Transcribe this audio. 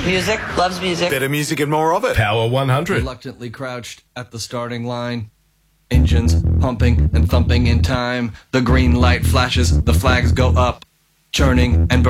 Music, loves music. Better music and more of it. Power 100. Reluctantly crouched at the starting line. Engines pumping and thumping in time. The green light flashes, the flags go up. Churning and burning.